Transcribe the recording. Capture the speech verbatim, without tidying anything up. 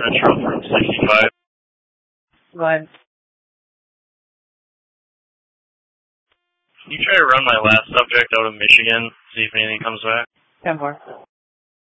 Central from sixty-five. Go ahead. Can you try to run my last subject out of Michigan, see if anything comes back? ten four.